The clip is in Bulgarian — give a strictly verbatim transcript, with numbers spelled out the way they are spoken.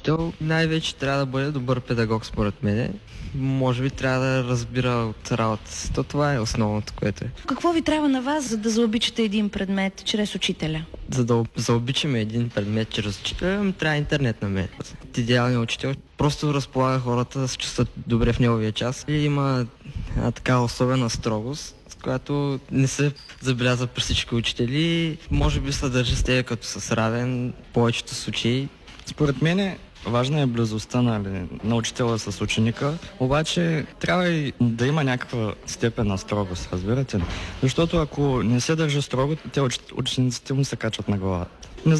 учител най-вече трябва да бъде добър педагог, според мен. Може би трябва да разбира от работа си. То това е основното, което е. Какво ви трябва на вас, за да заобичате един предмет чрез учителя? За да заобичаме един предмет чрез учителя, ми трябва интернет на мен. Идеалният учител просто разполага хората да се чувстват добре в неговия час и има една така особена строгост, с която не се забелязва при всички учители. Може би се държи с тебе като с равен в повечето случаи. Според мен важна е близостта, нали, на учителя с ученика, обаче трябва и да има някаква степен на строгост, разбирате ли? Защото ако не се държи строго, те учениците му се качват на главата.